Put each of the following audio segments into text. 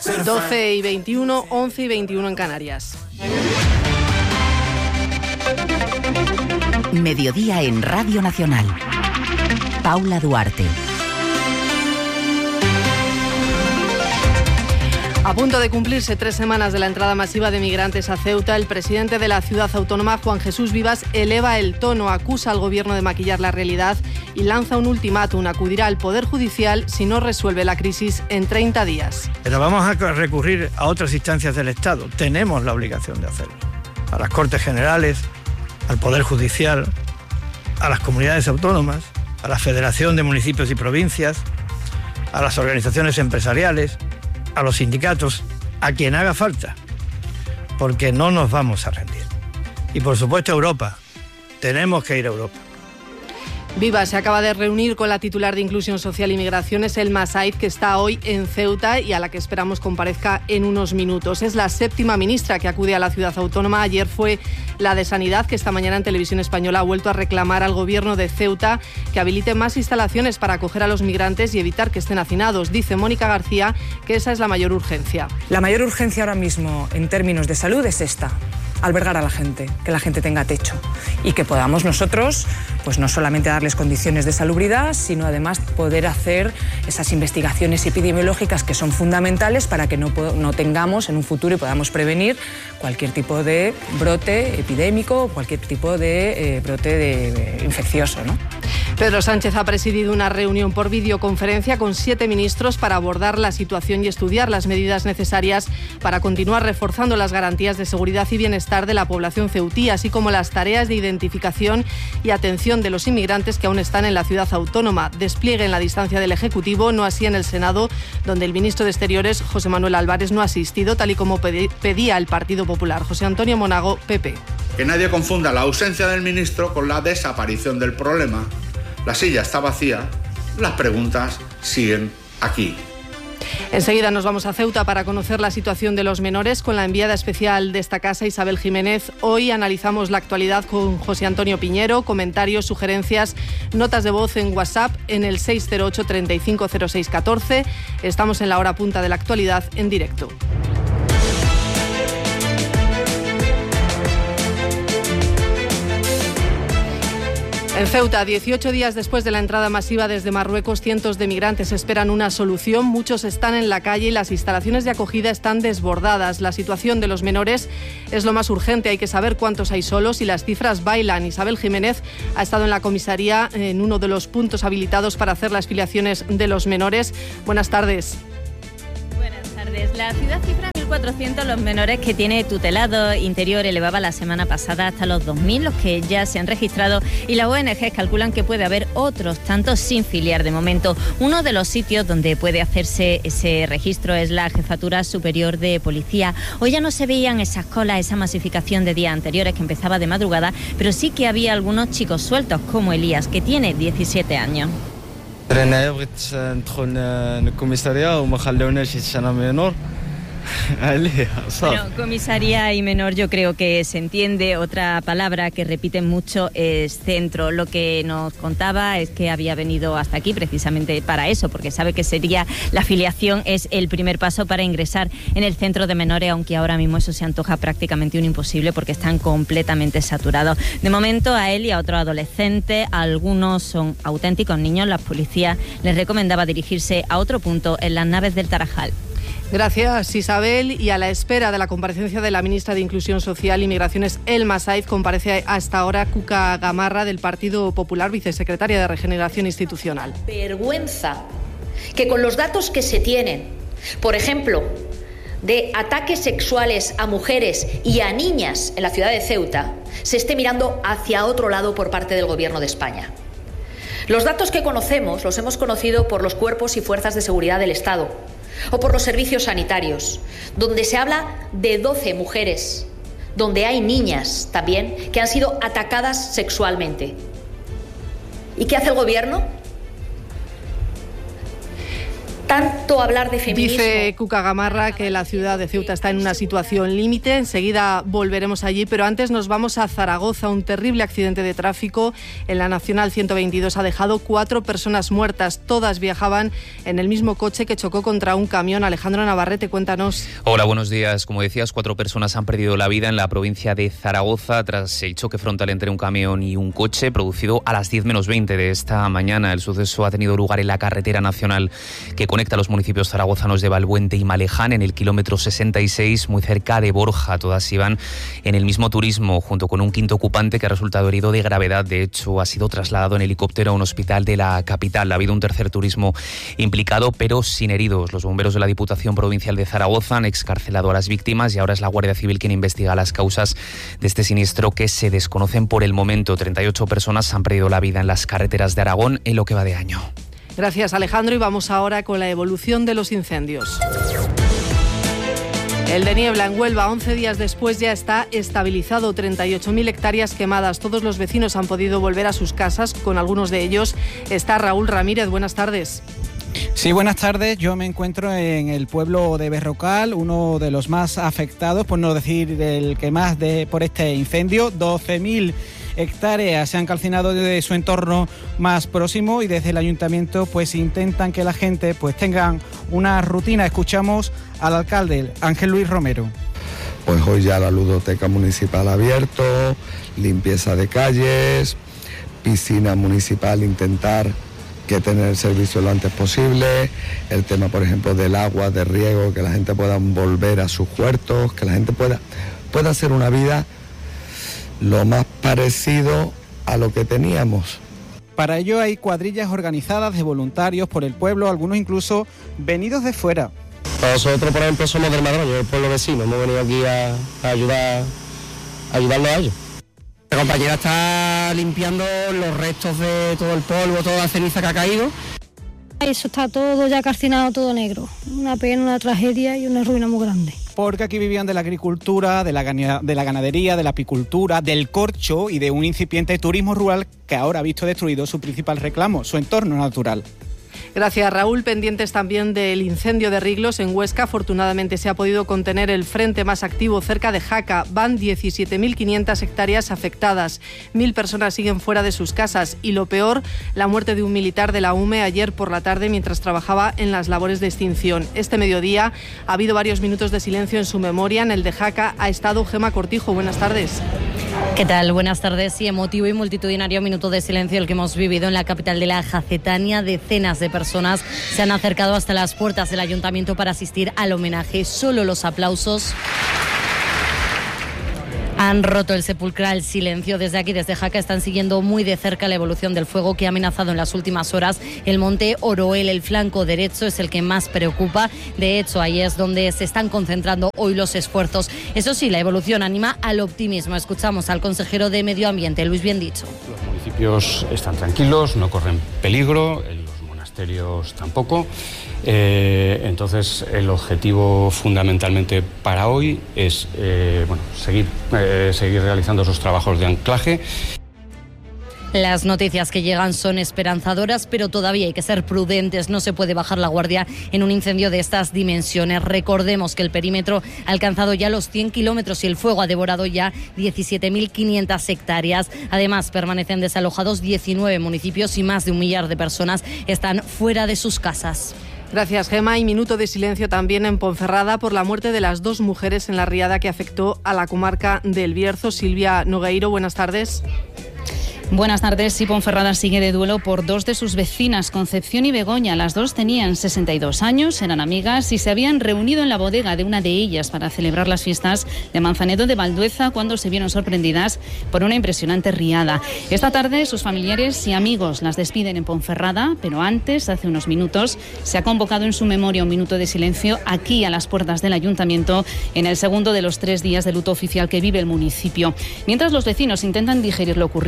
12:21, 11:21 en Canarias. Mediodía en Radio Nacional. Paula Duarte. A punto de cumplirse 3 semanas de la entrada masiva de migrantes a Ceuta, el presidente de la ciudad autónoma, Juan Jesús Vivas, eleva el tono, acusa al gobierno de maquillar la realidad y lanza un ultimátum: acudirá al Poder Judicial si no resuelve la crisis en 30 días. Pero vamos a recurrir a otras instancias del Estado. Tenemos la obligación de hacerlo. A las Cortes Generales, al Poder Judicial, a las comunidades autónomas, a la Federación de Municipios y Provincias, a las organizaciones empresariales, a los sindicatos, a quien haga falta, porque no nos vamos a rendir. Y por supuesto Europa, tenemos que ir a Europa. Vivas se acaba de reunir con la titular de Inclusión Social y Migraciones, Elma Saiz, que está hoy en Ceuta y a la que esperamos comparezca en unos minutos. Es la 7ª ministra que acude a la ciudad autónoma. Ayer fue la de Sanidad, que esta mañana en Televisión Española ha vuelto a reclamar al gobierno de Ceuta que habilite más instalaciones para acoger a los migrantes y evitar que estén hacinados. Dice Mónica García que esa es la mayor urgencia. La mayor urgencia ahora mismo en términos de salud es esta: albergar a la gente, que la gente tenga techo y que podamos nosotros, pues no solamente darles condiciones de salubridad, sino además poder hacer esas investigaciones epidemiológicas que son fundamentales para que no tengamos en un futuro y podamos prevenir cualquier tipo de brote epidémico, cualquier tipo de brote infeccioso, ¿no? Pedro Sánchez ha presidido una reunión por videoconferencia con 7 ministros para abordar la situación y estudiar las medidas necesarias para continuar reforzando las garantías de seguridad y bienestar de la población ceutí, así como las tareas de identificación y atención de los inmigrantes que aún están en la ciudad autónoma. Despliegue en la distancia del Ejecutivo, no así en el Senado, donde el ministro de Exteriores, José Manuel Álvarez, no ha asistido, tal y como pedía el Partido Popular. José Antonio Monago, PP. Que nadie confunda la ausencia del ministro con la desaparición del problema. La silla está vacía, las preguntas siguen aquí. Enseguida nos vamos a Ceuta para conocer la situación de los menores con la enviada especial de esta casa, Isabel Jiménez. Hoy analizamos la actualidad con José Antonio Piñero. Comentarios, sugerencias, notas de voz en WhatsApp en el 608 35 06 14. Estamos en la hora punta de la actualidad en directo. En Ceuta, 18 días después de la entrada masiva desde Marruecos, cientos de migrantes esperan una solución. Muchos están en la calle y las instalaciones de acogida están desbordadas. La situación de los menores es lo más urgente. Hay que saber cuántos hay solos y las cifras bailan. Isabel Jiménez ha estado en la comisaría en uno de los puntos habilitados para hacer las filiaciones de los menores. Buenas tardes. Buenas tardes. La ciudad cifra 1.400 los menores que tiene tutelado. Interior elevaba la semana pasada hasta los 2.000 los que ya se han registrado y las ONG calculan que puede haber otros tantos sin filiar de momento. Uno de los sitios donde puede hacerse ese registro es la Jefatura Superior de Policía. Hoy ya no se veían esas colas, esa masificación de días anteriores que empezaba de madrugada, pero sí que había algunos chicos sueltos como Elías, que tiene 17 años. Bueno, comisaría y menor yo creo que se entiende. Otra palabra que repiten mucho es centro. Lo que nos contaba es que había venido hasta aquí precisamente para eso, porque sabe que sería la afiliación, es el primer paso para ingresar en el centro de menores, aunque ahora mismo eso se antoja prácticamente un imposible porque están completamente saturados. De momento a él y a otros adolescentes, algunos son auténticos niños, la policía les recomendaba dirigirse a otro punto en las naves del Tarajal. Gracias, Isabel. Y a la espera de la comparecencia de la ministra de Inclusión Social y Migraciones, Elma Saiz, comparece hasta ahora Cuca Gamarra, del Partido Popular, vicesecretaria de Regeneración Institucional. Vergüenza que con los datos que se tienen, por ejemplo, de ataques sexuales a mujeres y a niñas en la ciudad de Ceuta, se esté mirando hacia otro lado por parte del Gobierno de España. Los datos que conocemos los hemos conocido por los cuerpos y fuerzas de seguridad del Estado o por los servicios sanitarios, donde se habla de 12 mujeres, donde hay niñas también que han sido atacadas sexualmente. ¿Y qué hace el Gobierno? tanto hablar de feminismo. Dice Cuca Gamarra que la ciudad de Ceuta está en una situación límite. Enseguida volveremos allí, pero antes nos vamos a Zaragoza. Un terrible accidente de tráfico en la Nacional 122 ha dejado 4 personas muertas. Todas viajaban en el mismo coche que chocó contra un camión. Alejandro Navarrete, cuéntanos. Hola, buenos días. Como decías, 4 personas han perdido la vida en la provincia de Zaragoza tras el choque frontal entre un camión y un coche producido a las 10 menos 20 de esta mañana. El suceso ha tenido lugar en la carretera nacional que conecta a los municipios zaragozanos de Valbuente y Maleján, en el kilómetro 66, muy cerca de Borja. Todas iban en el mismo turismo, junto con un quinto ocupante que ha resultado herido de gravedad. De hecho, ha sido trasladado en helicóptero a un hospital de la capital. Ha habido un tercer turismo implicado, pero sin heridos. Los bomberos de la Diputación Provincial de Zaragoza han excarcelado a las víctimas y ahora es la Guardia Civil quien investiga las causas de este siniestro, que se desconocen por el momento. 38 personas han perdido la vida en las carreteras de Aragón en lo que va de año. Gracias, Alejandro, y vamos ahora con la evolución de los incendios. El de Niebla en Huelva, 11 días después, ya está estabilizado. 38.000 hectáreas quemadas. Todos los vecinos han podido volver a sus casas. Con algunos de ellos está Raúl Ramírez. Buenas tardes. Sí, buenas tardes. Yo me encuentro en el pueblo de Berrocal, uno de los más afectados, por no decir el que más por este incendio. 12.000 hectáreas se han calcinado de su entorno más próximo y desde el ayuntamiento pues intentan que la gente pues tengan una rutina. Escuchamos al alcalde Ángel Luis Romero. Pues hoy ya la ludoteca municipal abierto, limpieza de calles, piscina municipal, intentar que tener el servicio lo antes posible, el tema por ejemplo del agua, de riego, que la gente pueda volver a sus huertos, que la gente pueda hacer una vida lo más parecido a lo que teníamos. Para ello hay cuadrillas organizadas de voluntarios por el pueblo, algunos incluso venidos de fuera. Nosotros, por ejemplo, somos del Madroño, del pueblo vecino, hemos venido aquí a ayudarlos a ellos. La compañera está limpiando los restos de todo el polvo, toda la ceniza que ha caído. Eso está todo ya calcinado, todo negro. Una pena, una tragedia y una ruina muy grande. Porque aquí vivían de la agricultura, de la ganadería, de la apicultura, del corcho y de un incipiente turismo rural que ahora ha visto destruido su principal reclamo, su entorno natural. Gracias, Raúl. Pendientes también del incendio de Riglos en Huesca. Afortunadamente se ha podido contener el frente más activo cerca de Jaca. Van 17.500 hectáreas afectadas. 1.000 personas siguen fuera de sus casas. Y lo peor, la muerte de un militar de la UME ayer por la tarde mientras trabajaba en las labores de extinción. Este mediodía ha habido varios minutos de silencio en su memoria. En el de Jaca ha estado Gema Cortijo. Buenas tardes. ¿Qué tal? Buenas tardes. Sí, emotivo y multitudinario minuto de silencio el que hemos vivido en la capital de la Jacetania. Decenas de personas se han acercado hasta las puertas del ayuntamiento para asistir al homenaje. Solo los aplausos han roto el sepulcral silencio. Desde aquí, desde Jaca, están siguiendo muy de cerca la evolución del fuego que ha amenazado en las últimas horas el monte Oroel. El flanco derecho es el que más preocupa. De hecho, ahí es donde se están concentrando hoy los esfuerzos. Eso sí, la evolución anima al optimismo. Escuchamos al consejero de Medio Ambiente, Luis Biendicho. Los municipios están tranquilos, no corren peligro, los monasterios tampoco. Entonces el objetivo fundamentalmente para hoy es seguir realizando esos trabajos de anclaje. Las noticias que llegan son esperanzadoras, pero todavía hay que ser prudentes. No se puede bajar la guardia en un incendio de estas dimensiones. Recordemos que el perímetro ha alcanzado ya los 100 kilómetros y el fuego ha devorado ya 17.500 hectáreas. Además, permanecen desalojados 19 municipios y más de 1 millar de personas están fuera de sus casas. Gracias, Gema. Y minuto de silencio también en Ponferrada por la muerte de las 2 mujeres en la riada que afectó a la comarca del Bierzo. Silvia Nogueiro, buenas tardes. Buenas tardes. Sí, Ponferrada sigue de duelo por 2 de sus vecinas, Concepción y Begoña. Las 2 tenían 62 años, eran amigas y se habían reunido en la bodega de una de ellas para celebrar las fiestas de Manzanedo de Valdueza cuando se vieron sorprendidas por una impresionante riada. Esta tarde sus familiares y amigos las despiden en Ponferrada, pero antes, hace unos minutos, se ha convocado en su memoria un minuto de silencio aquí a las puertas del ayuntamiento en el segundo de los 3 días de luto oficial que vive el municipio. Mientras los vecinos intentan digerir lo ocurrido y siguen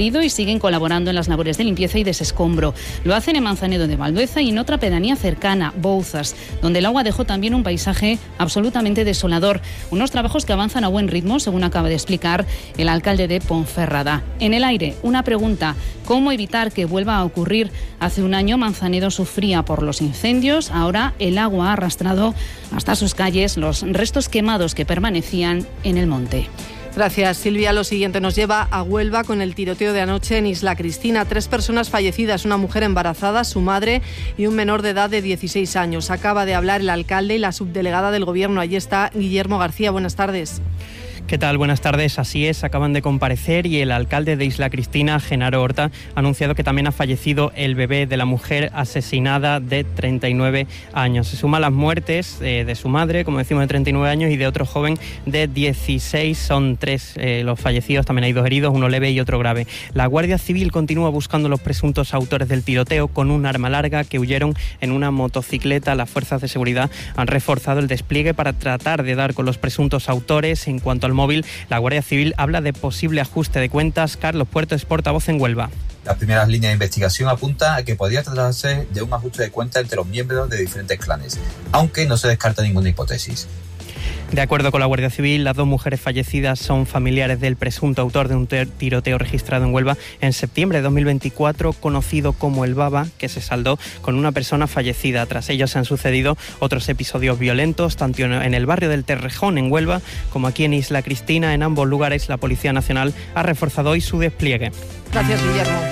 siguen colaborando en las labores de limpieza y desescombro. Lo hacen en Manzanedo de Valdueza y en otra pedanía cercana, Bouzas, donde el agua dejó también un paisaje absolutamente desolador. Unos trabajos que avanzan a buen ritmo, según acaba de explicar el alcalde de Ponferrada. En el aire, una pregunta: ¿cómo evitar que vuelva a ocurrir? Hace un año Manzanedo sufría por los incendios, ahora el agua ha arrastrado hasta sus calles los restos quemados que permanecían en el monte. Gracias, Silvia. Lo siguiente nos lleva a Huelva con el tiroteo de anoche en Isla Cristina. 3 personas fallecidas, una mujer embarazada, su madre y un menor de edad de 16 años. Acaba de hablar el alcalde y la subdelegada del Gobierno. Allí está Guillermo García. Buenas tardes. ¿Qué tal? Buenas tardes. Así es, acaban de comparecer y el alcalde de Isla Cristina, Genaro Horta, ha anunciado que también ha fallecido el bebé de la mujer asesinada de 39 años. Se suman las muertes de su madre, como decimos, de 39 años y de otro joven de 16. Son 3 los fallecidos, también hay 2 heridos, uno leve y otro grave. La Guardia Civil continúa buscando los presuntos autores del tiroteo con un arma larga que huyeron en una motocicleta. Las fuerzas de seguridad han reforzado el despliegue para tratar de dar con los presuntos autores. En cuanto al móvil, la Guardia Civil habla de posible ajuste de cuentas. Carlos Puerto es portavoz en Huelva. Las primeras líneas de investigación apuntan a que podría tratarse de un ajuste de cuentas entre los miembros de diferentes clanes, aunque no se descarta ninguna hipótesis. De acuerdo con la Guardia Civil, las 2 mujeres fallecidas son familiares del presunto autor de un tiroteo registrado en Huelva en septiembre de 2024, conocido como el Baba, que se saldó con una persona fallecida. Tras ello se han sucedido otros episodios violentos, tanto en el barrio del Terrejón, en Huelva, como aquí en Isla Cristina. En ambos lugares la Policía Nacional ha reforzado hoy su despliegue. Gracias, Guillermo.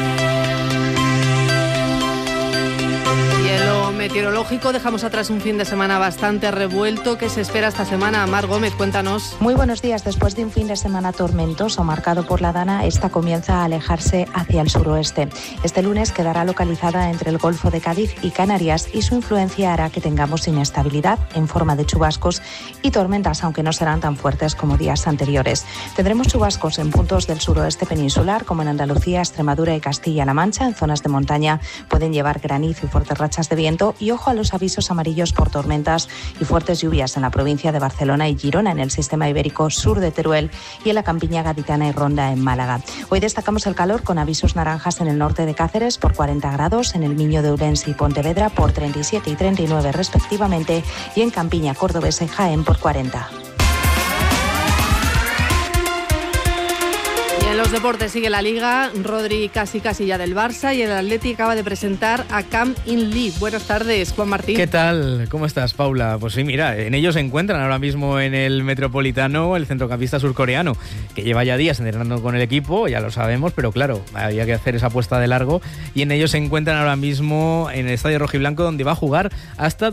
Meteorológico, dejamos atrás un fin de semana bastante revuelto. ¿Qué se espera esta semana? Mar Gómez, cuéntanos. Muy buenos días. Después de un fin de semana tormentoso marcado por la Dana, esta comienza a alejarse hacia el suroeste. Este lunes quedará localizada entre el Golfo de Cádiz y Canarias y su influencia hará que tengamos inestabilidad en forma de chubascos y tormentas, aunque no serán tan fuertes como días anteriores. Tendremos chubascos en puntos del suroeste peninsular, como en Andalucía, Extremadura y Castilla-La Mancha. En zonas de montaña pueden llevar granizo y fuertes rachas de viento. Y ojo a los avisos amarillos por tormentas y fuertes lluvias en la provincia de Barcelona y Girona, en el sistema ibérico sur de Teruel y en la campiña gaditana y Ronda en Málaga. Hoy destacamos el calor con avisos naranjas en el norte de Cáceres por 40 grados, en el Miño de Ourense y Pontevedra por 37 y 39 respectivamente y en Campiña, Cordobesa y Jaén por 40. En los deportes sigue la Liga. Rodri casi ya del Barça y el Atleti acaba de presentar a Cam In-Lee. Buenas tardes, Juan Martín. ¿Qué tal? ¿Cómo estás, Paula? Pues sí, mira, en ellos se encuentran ahora mismo en el Metropolitano el centrocampista surcoreano, que lleva ya días entrenando con el equipo, ya lo sabemos, pero claro, había que hacer esa apuesta de largo, y en ellos se encuentran ahora mismo en el Estadio Rojiblanco, donde va a jugar hasta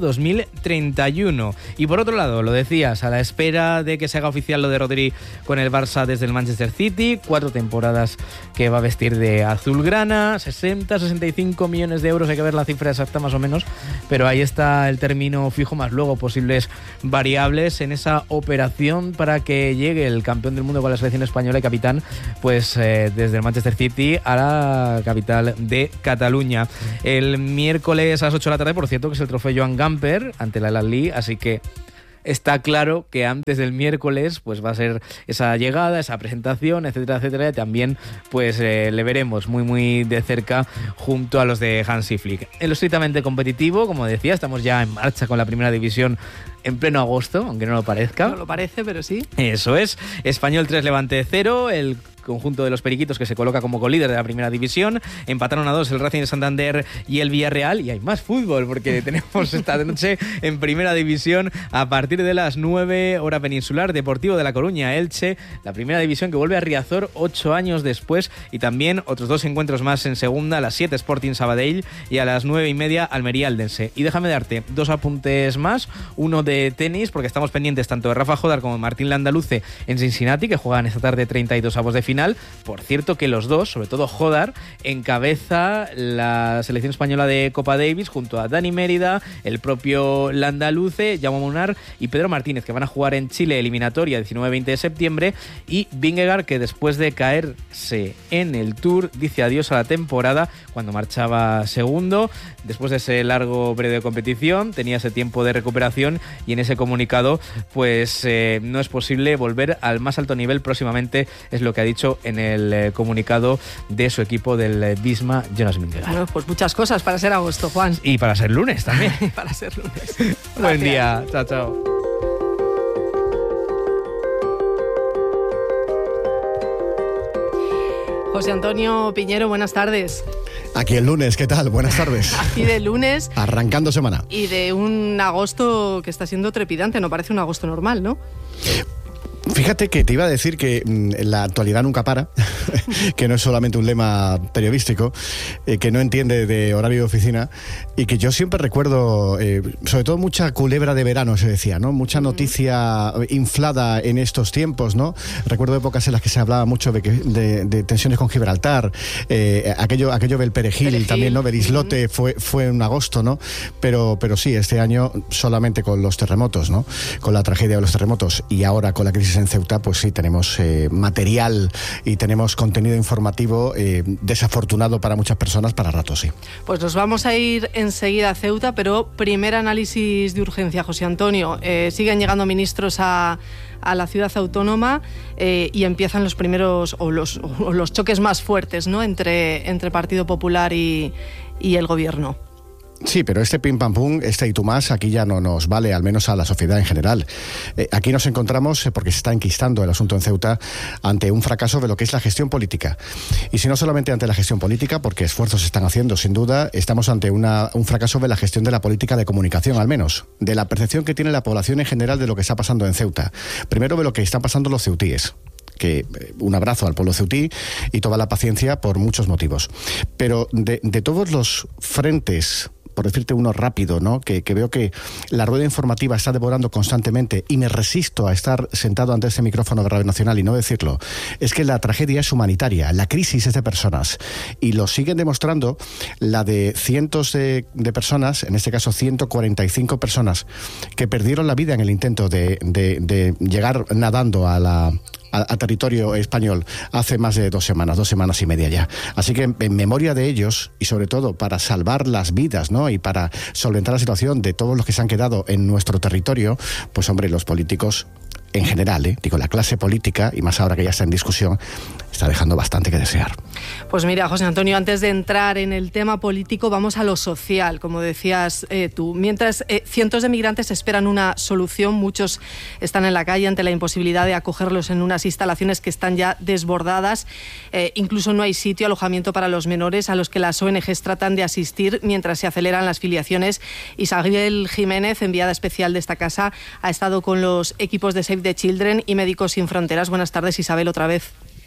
2031. Y por otro lado, lo decías, a la espera de que se haga oficial lo de Rodri con el Barça desde el Manchester City, 4 temporadas que va a vestir de azulgrana, 60-65 millones de euros, hay que ver la cifra exacta más o menos, pero ahí está el término fijo, más luego posibles variables en esa operación para que llegue el campeón del mundo con la selección española y capitán, pues desde el Manchester City a la capital de Cataluña. El miércoles a las 8 de la tarde, por cierto, que es el trofeo Joan Gamper ante la Al-Ahly, así que está claro que antes del miércoles pues va a ser esa llegada, esa presentación, etcétera, etcétera. Y también pues le veremos muy de cerca junto a los de Hansi Flick. En lo estrictamente competitivo, como decía, estamos ya en marcha con la primera división en pleno agosto, aunque no lo parezca. No lo parece, pero sí. Eso es. Español 3, Levante 0. El conjunto de los Periquitos, que se coloca como colíder de la primera división. Empataron a 2 el Racing de Santander y el Villarreal. Y hay más fútbol, porque tenemos esta noche en primera división a partir de las 9 hora peninsular, Deportivo de La Coruña, Elche, la primera división que vuelve a Riazor 8 años después, y también otros 2 encuentros más en segunda, a las 7 Sporting Sabadell y a las 9:30 Almería Eldense. Y déjame darte 2 apuntes más, uno de tenis, porque estamos pendientes tanto de Rafa Jodar como de Martín Landaluce en Cincinnati, que juegan esta tarde 32avos de final. Por cierto que los dos, sobre todo Jodar, encabeza la selección española de Copa Davis junto a Dani Mérida, el propio Landaluce, Jaume Munar y Pedro Martínez, que van a jugar en Chile eliminatoria 19-20 de septiembre, y Vingegaard, que después de caerse en el Tour dice adiós a la temporada cuando marchaba segundo, después de ese largo periodo de competición, tenía ese tiempo de recuperación y en ese comunicado pues no es posible volver al más alto nivel próximamente, es lo que ha dicho en el comunicado de su equipo del Visma, Jonas Vingegaard. Bueno, pues muchas cosas para ser agosto, Juan. Y para ser lunes también. Para ser lunes. Buen día, chao, chao. José Antonio Piñero, buenas tardes. Aquí el lunes, ¿qué tal? Buenas tardes. Aquí de lunes. Arrancando semana. Y de un agosto que está siendo trepidante, no parece un agosto normal, ¿no? Fíjate que te iba a decir que la actualidad nunca para, que no es solamente un lema periodístico, que no entiende de horario de oficina, y que yo siempre recuerdo, sobre todo mucha culebra de verano, se decía, ¿no? Mucha noticia inflada en estos tiempos, ¿no? Recuerdo épocas en las que se hablaba mucho de tensiones con Gibraltar, aquello del Perejil también, ¿no? Berislote fue en agosto, ¿no? Pero sí, este año solamente con los terremotos, ¿no? Con la tragedia de los terremotos y ahora con la crisis en Ceuta, pues sí, tenemos material y tenemos contenido informativo desafortunado para muchas personas para rato, sí. Pues nos vamos a ir enseguida a Ceuta, pero primer análisis de urgencia, José Antonio. Siguen llegando ministros a la ciudad autónoma y empiezan los primeros o los choques más fuertes, ¿no? entre Partido Popular y el Gobierno. Sí, pero este pim pam pum, este y tú más, aquí ya no nos vale, al menos a la sociedad en general. Aquí nos encontramos, porque se está enquistando el asunto en Ceuta, ante un fracaso de lo que es la gestión política. Y si no solamente ante la gestión política, porque esfuerzos se están haciendo, sin duda, estamos ante un fracaso de la gestión de la política de comunicación, al menos, de la percepción que tiene la población en general de lo que está pasando en Ceuta. Primero de lo que están pasando los ceutíes. Que un abrazo al pueblo ceutí y toda la paciencia por muchos motivos. Pero de todos los frentes, por decirte uno rápido, ¿no? Que veo que la rueda informativa está devorando constantemente y me resisto a estar sentado ante ese micrófono de Radio Nacional y no decirlo, es que la tragedia es humanitaria, la crisis es de personas y lo siguen demostrando la de cientos de personas, en este caso 145 personas que perdieron la vida en el intento de llegar nadando a territorio español hace más de 2 semanas y media ya. Así que en memoria de ellos y sobre todo para salvar las vidas, ¿no? Y para solventar la situación de todos los que se han quedado en nuestro territorio, pues hombre, los políticos en general, digo, la clase política, y más ahora que ya está en discusión, está dejando bastante que desear. Pues mira, José Antonio, antes de entrar en el tema político, vamos a lo social, como decías tú. Mientras cientos de migrantes esperan una solución, muchos están en la calle ante la imposibilidad de acogerlos en unas instalaciones que están ya desbordadas. Incluso no hay sitio, alojamiento para los menores a los que las ONGs tratan de asistir mientras se aceleran las filiaciones. Isabel Jiménez, enviada especial de esta casa, ha estado con los equipos de Save the Children y Médicos Sin Fronteras. Buenas tardes, Isabel, otra vez.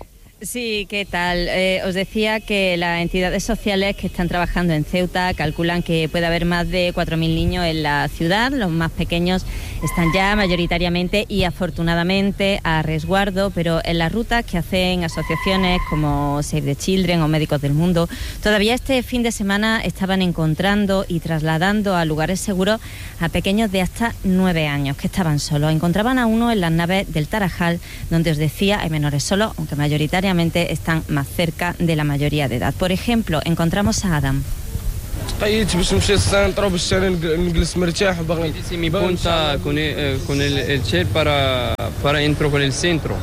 Sí, ¿qué tal? Os decía que las entidades sociales que están trabajando en Ceuta calculan que puede haber más de 4.000 niños en la ciudad. Los más pequeños están ya mayoritariamente y afortunadamente a resguardo, pero en las rutas que hacen asociaciones como Save the Children o Médicos del Mundo, todavía este fin de semana estaban encontrando y trasladando a lugares seguros a pequeños de hasta 9 años que estaban solos. Encontraban a uno en las naves del Tarajal, donde os decía hay menores solos, aunque mayoritariamente están más cerca de la mayoría de edad. Por ejemplo, encontramos a Adam. Hice mi punta con el chef para entrar con el centro.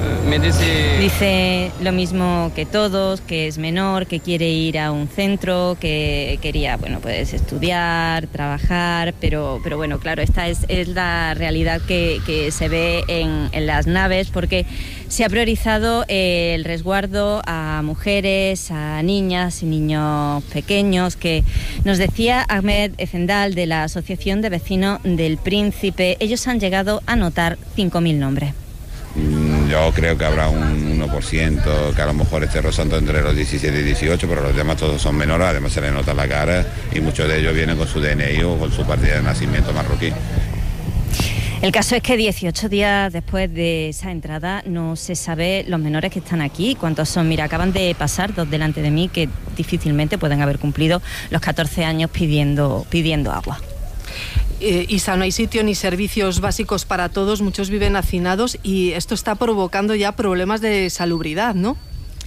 Dice lo mismo que todos, que es menor, que quiere ir a un centro, que quería, bueno, pues estudiar, trabajar, pero bueno, claro, esta es la realidad que se ve en las naves, porque se ha priorizado el resguardo a mujeres, a niñas y niños pequeños, que nos decía Ahmed Efendal de la Asociación de Vecinos del Príncipe. Ellos han llegado a anotar 5.000 nombres. Yo creo que habrá un 1% que a lo mejor esté rozando entre los 17 y 18, pero los demás todos son menores, además se les nota la cara y muchos de ellos vienen con su DNI o con su partida de nacimiento marroquí. El caso es que 18 días después de esa entrada no se sabe los menores que están aquí, cuántos son. Mira, acaban de pasar 2 delante de mí que difícilmente pueden haber cumplido los 14 años pidiendo agua. Isa, no hay sitio ni servicios básicos para todos, muchos viven hacinados y esto está provocando ya problemas de salubridad, ¿no?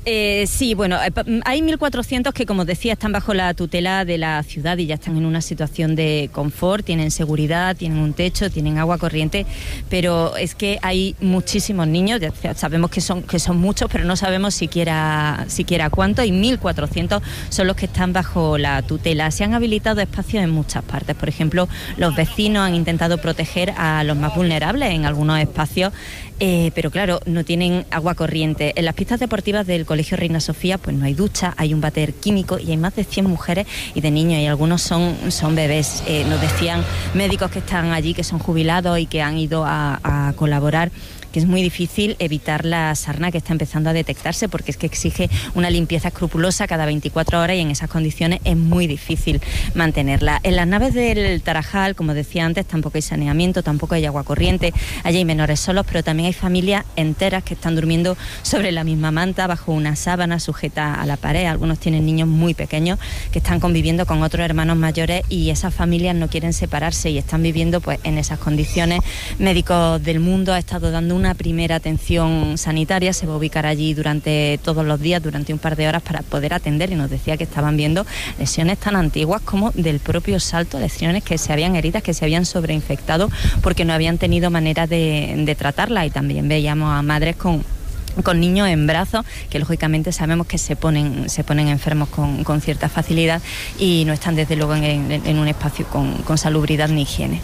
Sí, bueno, hay 1.400 que, como decía, están bajo la tutela de la ciudad y ya están en una situación de confort, tienen seguridad, tienen un techo, tienen agua corriente, pero es que hay muchísimos niños, ya sabemos que son muchos, pero no sabemos siquiera cuántos, y 1.400 son los que están bajo la tutela. Se han habilitado espacios en muchas partes, por ejemplo, los vecinos han intentado proteger a los más vulnerables en algunos espacios, pero claro, no tienen agua corriente. En las pistas deportivas del Colegio Reina Sofía pues no hay ducha, hay un váter químico y hay más de 100 mujeres y de niños, y algunos son bebés. Nos decían médicos que están allí, que son jubilados y que han ido a colaborar, que es muy difícil evitar la sarna que está empezando a detectarse, porque es que exige una limpieza escrupulosa cada 24 horas y en esas condiciones es muy difícil mantenerla. En las naves del Tarajal, como decía antes, tampoco hay saneamiento, tampoco hay agua corriente, allí hay menores solos, pero también hay familias enteras que están durmiendo sobre la misma manta, bajo una sábana sujeta a la pared. Algunos tienen niños muy pequeños que están conviviendo con otros hermanos mayores y esas familias no quieren separarse y están viviendo pues en esas condiciones. Médicos del Mundo ha estado dando una primera atención sanitaria, se va a ubicar allí durante todos los días, durante un par de horas, para poder atender, y nos decía que estaban viendo lesiones tan antiguas como del propio salto, lesiones que se habían heridas, que se habían sobreinfectado porque no habían tenido manera de tratarla, y también veíamos a madres con niños en brazos que lógicamente sabemos que se ponen enfermos con cierta facilidad y no están desde luego en un espacio con salubridad ni higiene.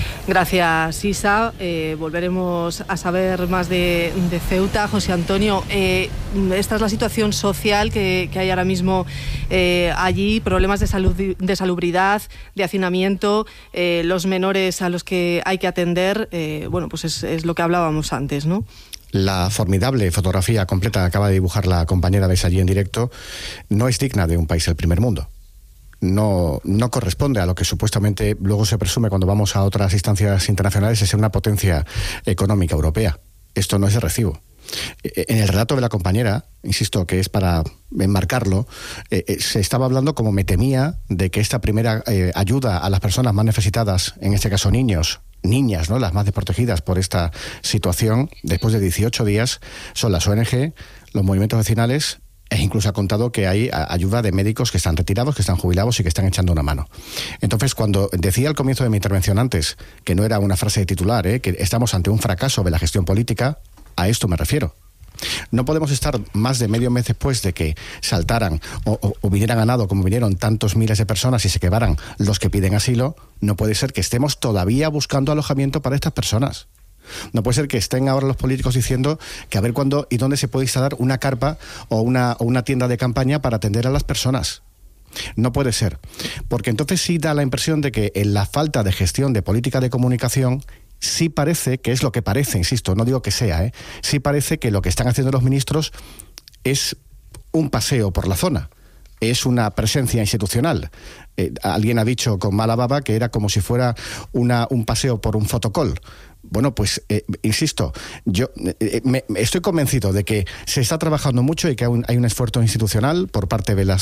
Gracias, Isa. Volveremos a saber más de Ceuta. José Antonio, esta es la situación social que hay ahora mismo allí, problemas de salubridad, de hacinamiento, los menores a los que hay que atender, bueno, pues es lo que hablábamos antes, ¿no? La formidable fotografía completa que acaba de dibujar la compañera de allí en directo no es digna de un país del primer mundo. No corresponde a lo que supuestamente luego se presume cuando vamos a otras instancias internacionales de ser una potencia económica europea. Esto no es de recibo. En el relato de la compañera, insisto que es para enmarcarlo, se estaba hablando, como me temía, de que esta primera ayuda a las personas más necesitadas, en este caso niñas, ¿no?, las más desprotegidas por esta situación, después de 18 días, son las ONG, los movimientos vecinales, e incluso ha contado que hay ayuda de médicos que están retirados, que están jubilados y que están echando una mano. Entonces, cuando decía al comienzo de mi intervención antes, que no era una frase de titular, que estamos ante un fracaso de la gestión política, a esto me refiero. No podemos estar más de medio mes después de que saltaran o vinieran a nado, como vinieron tantos miles de personas, y se quedaran los que piden asilo. No puede ser que estemos todavía buscando alojamiento para estas personas. No puede ser que estén ahora los políticos diciendo que a ver cuándo y dónde se puede instalar una carpa o una tienda de campaña para atender a las personas. No puede ser, porque entonces sí da la impresión de que en la falta de gestión de política de comunicación sí parece, que es lo que parece, insisto, no digo que sea, sí parece que lo que están haciendo los ministros es un paseo por la zona, es una presencia institucional. Alguien ha dicho con mala baba que era como si fuera un paseo por un fotocall. Bueno, pues, insisto, yo estoy convencido de que se está trabajando mucho y que hay un esfuerzo institucional por parte de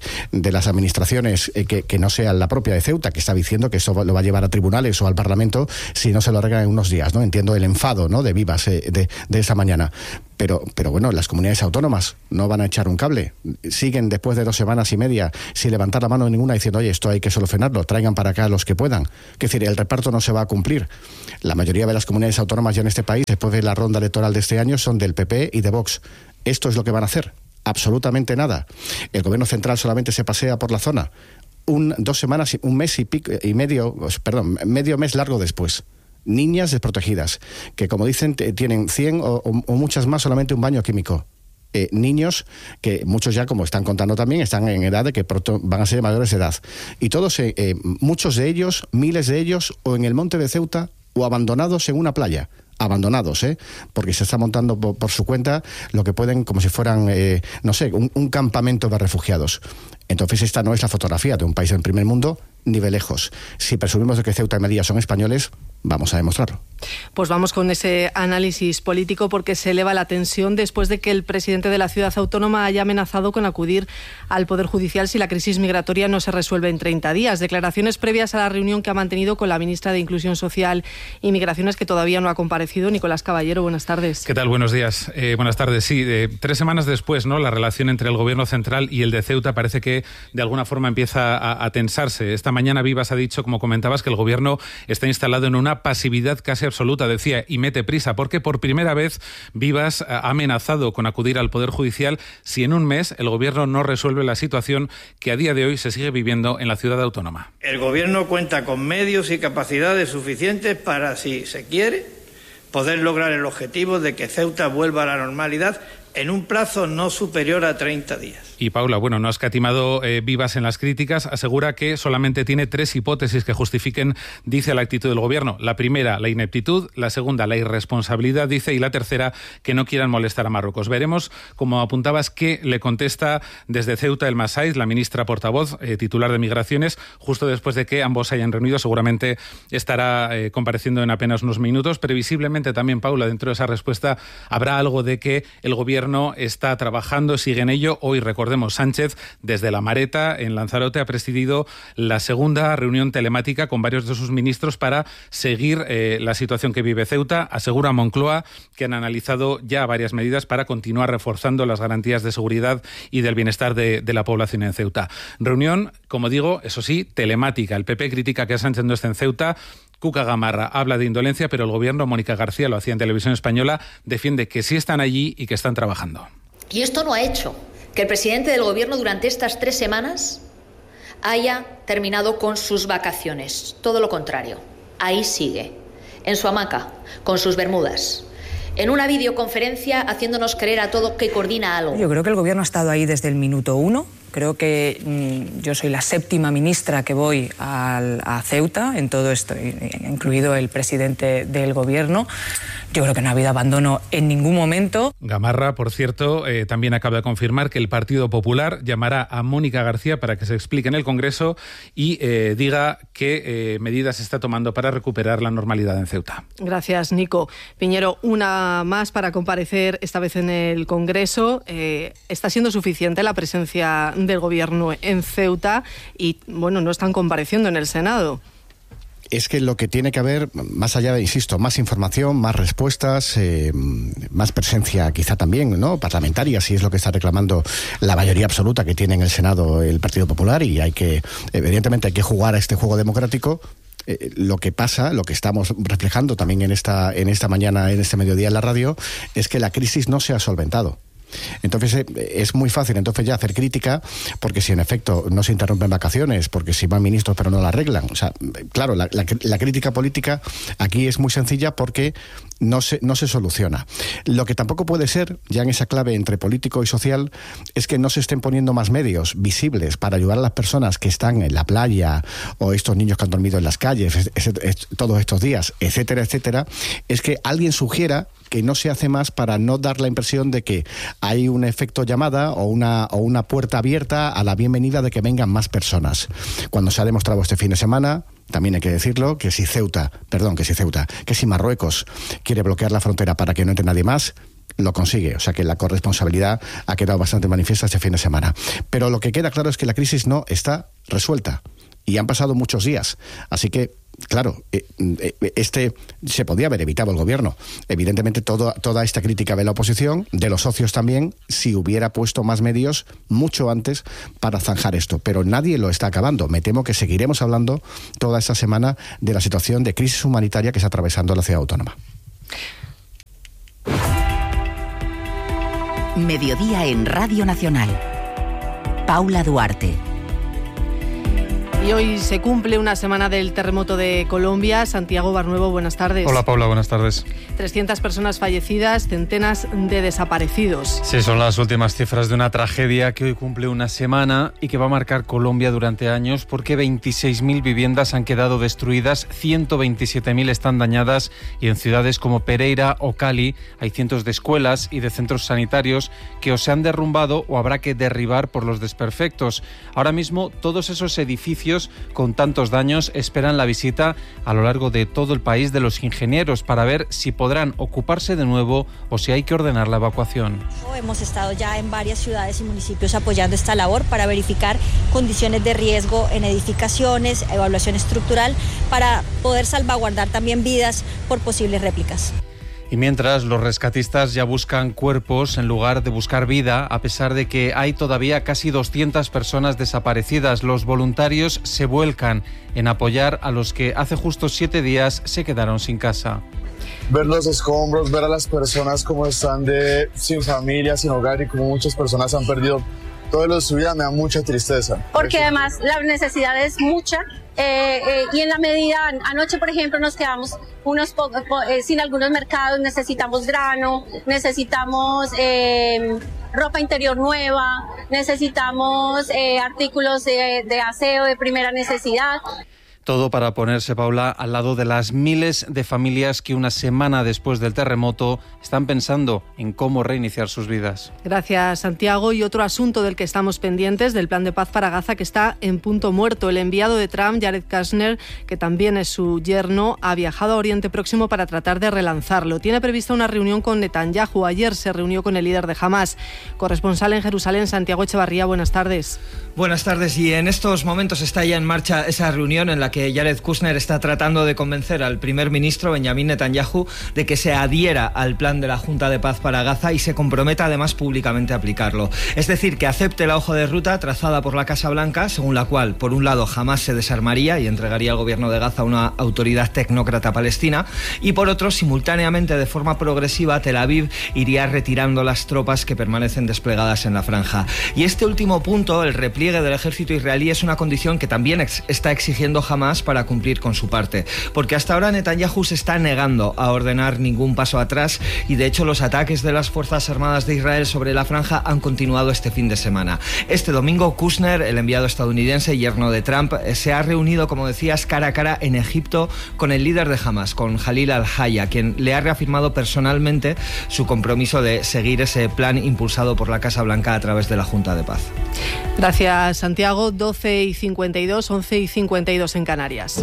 las administraciones que no sea la propia de Ceuta, que está diciendo que esto lo va a llevar a tribunales o al Parlamento si no se lo arreglan en unos días, ¿no? Entiendo el enfado, ¿no?, de Vivas de esta mañana. Pero bueno, las comunidades autónomas no van a echar un cable. Siguen después de 2 semanas y media sin levantar la mano ninguna diciendo, oye, esto hay que solucionarlo, traigan para acá los que puedan. Es decir, el reparto no se va a cumplir. La mayoría de las comunidades autónomas ya en este país, después de la ronda electoral de este año, son del PP y de Vox. ¿Esto es lo que van a hacer? Absolutamente nada. El gobierno central solamente se pasea por la zona 2 semanas, un mes y medio, medio mes largo después. Niñas desprotegidas, que como dicen tienen 100 o muchas más solamente un baño químico. Niños que muchos ya, como están contando también, están en edad de que pronto van a ser mayores de edad. Y todos, muchos de ellos, miles de ellos, o en el monte de Ceuta o abandonados en una playa. Abandonados, porque se está montando por su cuenta lo que pueden, como si fueran, no sé, un campamento de refugiados. Entonces esta no es la fotografía de un país del primer mundo, ni de lejos. Si presumimos de que Ceuta y Melilla son españoles, vamos a demostrarlo. Pues vamos con ese análisis político, porque se eleva la tensión después de que el presidente de la ciudad autónoma haya amenazado con acudir al Poder Judicial si la crisis migratoria no se resuelve en 30 días. Declaraciones previas a la reunión que ha mantenido con la ministra de Inclusión Social y Migraciones, que todavía no ha comparecido. Nicolás Caballero, buenas tardes. ¿Qué tal? Buenos días. Buenas tardes. Sí, 3 semanas después, ¿no?, la relación entre el Gobierno central y el de Ceuta parece que de alguna forma empieza a tensarse. Esta mañana Vivas ha dicho, como comentabas, que el Gobierno está instalado en una pasividad casi absoluta, decía, y mete prisa, porque por primera vez Vivas ha amenazado con acudir al Poder Judicial si en un mes el Gobierno no resuelve la situación que a día de hoy se sigue viviendo en la ciudad autónoma. El Gobierno cuenta con medios y capacidades suficientes para, si se quiere, poder lograr el objetivo de que Ceuta vuelva a la normalidad en un plazo no superior a 30 días. Y Paula, bueno, no ha escatimado Vivas en las críticas, asegura que solamente tiene 3 hipótesis que justifiquen, dice, la actitud del Gobierno. La primera, la ineptitud; la segunda, la irresponsabilidad, dice; y la tercera, que no quieran molestar a Marruecos. Veremos, como apuntabas, qué le contesta desde Ceuta el Masaiz, la ministra portavoz, titular de Migraciones, justo después de que ambos se hayan reunido. Seguramente estará compareciendo en apenas unos minutos. Previsiblemente también, Paula, dentro de esa respuesta habrá algo de que el Gobierno está trabajando, sigue en ello. Hoy, recordemos, Sánchez, desde La Mareta, en Lanzarote, ha presidido la segunda reunión telemática con varios de sus ministros para seguir la situación que vive Ceuta. Asegura Moncloa que han analizado ya varias medidas para continuar reforzando las garantías de seguridad y del bienestar de la población en Ceuta. Reunión, como digo, eso sí, telemática. El PP critica que Sánchez no esté en Ceuta. Cuca Gamarra habla de indolencia, pero el Gobierno, Mónica García, lo hacía en Televisión Española, defiende que sí están allí y que están trabajando. Y esto no ha hecho que el presidente del Gobierno durante estas 3 semanas haya terminado con sus vacaciones. Todo lo contrario. Ahí sigue, en su hamaca, con sus bermudas, en una videoconferencia haciéndonos creer a todo que coordina algo. Yo creo que el Gobierno ha estado ahí desde el minuto 1. Creo que yo soy la 7ª ministra que voy a Ceuta en todo esto, incluido el presidente del Gobierno. Yo creo que no ha habido abandono en ningún momento. Gamarra, por cierto, también acaba de confirmar que el Partido Popular llamará a Mónica García para que se explique en el Congreso y diga qué medidas se está tomando para recuperar la normalidad en Ceuta. Gracias, Nico. Piñero, una más para comparecer esta vez en el Congreso. ¿Está siendo suficiente la presencia del Gobierno en Ceuta? Y, bueno, no están compareciendo en el Senado. Es que lo que tiene que haber, más allá de, insisto, más información, más respuestas, más presencia quizá también, ¿no?, parlamentaria, si es lo que está reclamando la mayoría absoluta que tiene en el Senado el Partido Popular, y evidentemente hay que jugar a este juego democrático. Lo que pasa, lo que estamos reflejando también en esta mañana, en este mediodía en la radio, es que la crisis no se ha solventado. Entonces es muy fácil entonces ya hacer crítica, porque si en efecto no se interrumpen vacaciones, porque si van ministros pero no la arreglan, o sea, claro, la crítica política aquí es muy sencilla porque no se soluciona. Lo que tampoco puede ser, ya en esa clave entre político y social, es que no se estén poniendo más medios visibles para ayudar a las personas que están en la playa, o estos niños que han dormido en las calles todos estos días, etcétera, etcétera. Es que alguien sugiera que no se hace más para no dar la impresión de que hay un efecto llamada o una puerta abierta a la bienvenida de que vengan más personas. Cuando se ha demostrado este fin de semana, también hay que decirlo, que si Marruecos quiere bloquear la frontera para que no entre nadie más, lo consigue. O sea que la corresponsabilidad ha quedado bastante manifiesta este fin de semana. Pero lo que queda claro es que la crisis no está resuelta. Y han pasado muchos días. Así que, claro, se podía haber evitado el Gobierno. Evidentemente toda esta crítica de la oposición, de los socios también, si hubiera puesto más medios mucho antes para zanjar esto. Pero nadie lo está acabando. Me temo que seguiremos hablando toda esta semana de la situación de crisis humanitaria que está atravesando la ciudad autónoma. Mediodía en Radio Nacional. Paula Duarte. Y hoy se cumple una semana del terremoto de Colombia. Santiago Barnuevo, buenas tardes. Hola Paula, buenas tardes. 300 personas fallecidas, centenas de desaparecidos. Sí, son las últimas cifras de una tragedia que hoy cumple una semana y que va a marcar Colombia durante años, porque 26.000 viviendas han quedado destruidas, 127.000 están dañadas y en ciudades como Pereira o Cali hay cientos de escuelas y de centros sanitarios que o se han derrumbado o habrá que derribar por los desperfectos. Ahora mismo todos esos edificios con tantos daños esperan la visita a lo largo de todo el país de los ingenieros para ver si podrán ocuparse de nuevo o si hay que ordenar la evacuación. Hemos estado ya en varias ciudades y municipios apoyando esta labor para verificar condiciones de riesgo en edificaciones, evaluación estructural, para poder salvaguardar también vidas por posibles réplicas. Y mientras, los rescatistas ya buscan cuerpos en lugar de buscar vida, a pesar de que hay todavía casi 200 personas desaparecidas. Los voluntarios se vuelcan en apoyar a los que hace justo 7 días se quedaron sin casa. Ver los escombros, ver a las personas como están sin familia, sin hogar, y como muchas personas han perdido todo lo de su vida, me da mucha tristeza. Porque además la necesidad es mucha. Y en la medida, anoche por ejemplo nos quedamos sin algunos mercados, necesitamos grano, necesitamos ropa interior nueva, necesitamos artículos de aseo de primera necesidad. Todo para ponerse, Paula, al lado de las miles de familias que una semana después del terremoto están pensando en cómo reiniciar sus vidas. Gracias, Santiago. Y otro asunto del que estamos pendientes, del plan de paz para Gaza, que está en punto muerto. El enviado de Trump, Jared Kushner, que también es su yerno, ha viajado a Oriente Próximo para tratar de relanzarlo. Tiene prevista una reunión con Netanyahu. Ayer se reunió con el líder de Hamás. Corresponsal en Jerusalén, Santiago Echevarría, buenas tardes. Buenas tardes. Y en estos momentos está ya en marcha esa reunión en la que Jared Kushner está tratando de convencer al primer ministro Benjamin Netanyahu de que se adhiera al plan de la Junta de Paz para Gaza y se comprometa además públicamente a aplicarlo. Es decir, que acepte la hoja de ruta trazada por la Casa Blanca, según la cual, por un lado, Hamás se desarmaría y entregaría al gobierno de Gaza a una autoridad tecnócrata palestina, y por otro, simultáneamente, de forma progresiva, Tel Aviv iría retirando las tropas que permanecen desplegadas en la franja. Y este último punto, el repliegue del ejército israelí, es una condición que también está exigiendo Hamás para cumplir con su parte, porque hasta ahora Netanyahu se está negando a ordenar ningún paso atrás, y de hecho los ataques de las Fuerzas Armadas de Israel sobre la franja han continuado este fin de semana. Este domingo, Kushner, el enviado estadounidense, yerno de Trump, se ha reunido, como decías, cara a cara en Egipto con el líder de Hamás, con Khalil al-Haya, quien le ha reafirmado personalmente su compromiso de seguir ese plan impulsado por la Casa Blanca a través de la Junta de Paz. Gracias, Santiago. 12:52, 11:52 en Canarias.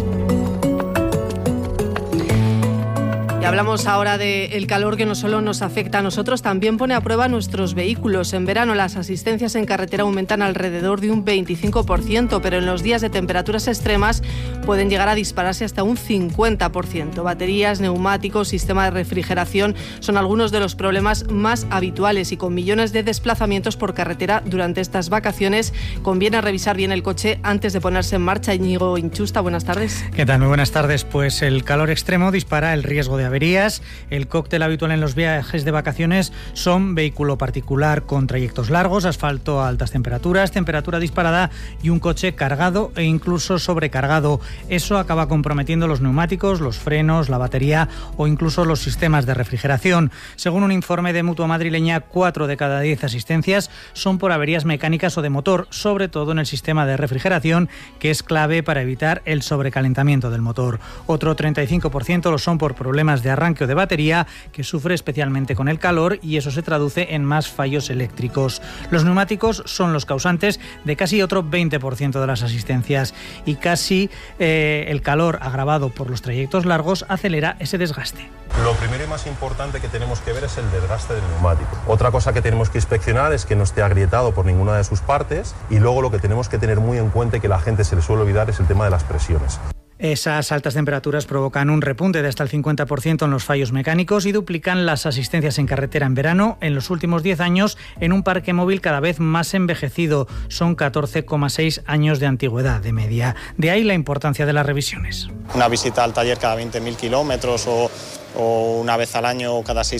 Y hablamos ahora del calor, que no solo nos afecta a nosotros, también pone a prueba nuestros vehículos. En verano las asistencias en carretera aumentan alrededor de un 25%, pero en los días de temperaturas extremas pueden llegar a dispararse hasta un 50%. Baterías, neumáticos, sistema de refrigeración son algunos de los problemas más habituales, y con millones de desplazamientos por carretera durante estas vacaciones conviene revisar bien el coche antes de ponerse en marcha. Íñigo Inchusta, buenas tardes. ¿Qué tal? Muy buenas tardes. Pues el calor extremo dispara el riesgo de averías. El cóctel habitual en los viajes de vacaciones son vehículo particular con trayectos largos, asfalto a altas temperaturas, temperatura disparada y un coche cargado e incluso sobrecargado. Eso acaba comprometiendo los neumáticos, los frenos, la batería o incluso los sistemas de refrigeración. Según un informe de Mutua madrileña, 4 de cada 10 asistencias son por averías mecánicas o de motor, sobre todo en el sistema de refrigeración, que es clave para evitar el sobrecalentamiento del motor. Otro 35% lo son por problemas de arranque o de batería, que sufre especialmente con el calor, y eso se traduce en más fallos eléctricos. Los neumáticos son los causantes de casi otro 20% de las asistencias, y casi el calor agravado por los trayectos largos acelera ese desgaste. Lo primero y más importante que tenemos que ver es el desgaste del neumático. Otra cosa que tenemos que inspeccionar es que no esté agrietado por ninguna de sus partes, y luego lo que tenemos que tener muy en cuenta y que la gente se le suele olvidar es el tema de las presiones. Esas altas temperaturas provocan un repunte de hasta el 50% en los fallos mecánicos y duplican las asistencias en carretera en verano en los últimos 10 años en un parque móvil cada vez más envejecido. Son 14,6 años de antigüedad de media. De ahí la importancia de las revisiones. Una visita al taller cada 20.000 kilómetros o una vez al año o cada 6